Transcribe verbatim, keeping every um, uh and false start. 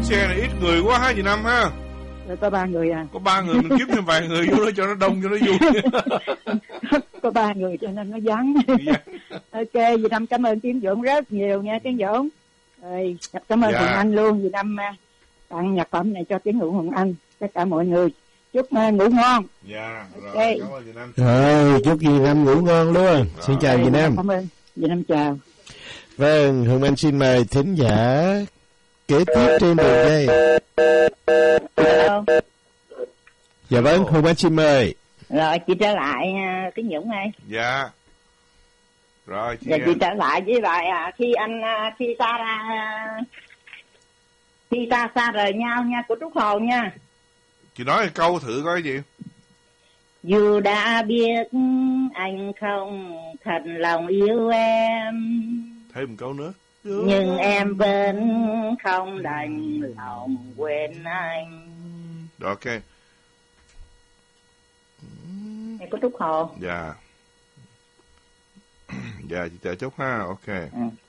xe này ít người quá ha chị Năm ha. Rồi có ba người à. Có ba người mình kiếm thêm vài người vô đó cho nó đông cho nó vui. Có ba người cho nên nó vắng. Ok, dì Năm cảm ơn Tiến Dũng rất nhiều nha Tiến Dũng. Rồi, cảm ơn Dạ. Hồng Anh luôn, dì Năm tặng nhạc phẩm này cho Tiến Dũng Hồng Anh. Tất cả mọi người chúc uh, ngủ ngon. Dạ, rồi, okay. cảm ơn dì Năm. Rồi, chúc dì Năm ngủ ngon luôn. Rồi. Xin chào dì Năm. Cảm ơn, dì Năm chào. Vâng, Hồng Anh xin mời thính giả kế tiếp trên đường dây. Hello. Dạ vâng, Hồng Anh xin mời. Rồi, chị trở lại uh, Tiến Dũng ơi. Dạ. Rồi, chị Dạ, chị trở lại với lại à, khi anh uh, khi ta ra uh, khi ta xa rời nhau nha của Trúc Hồ nha. Chị nói câu thử coi gì. Dù đã biết anh không thật lòng yêu em, thêm một câu nữa, nhưng em vẫn không đành lòng quên anh. Rồi, ok. Này có Trúc Hồ. Dạ. Dạ chị chờ chút ha, ok. Ừ.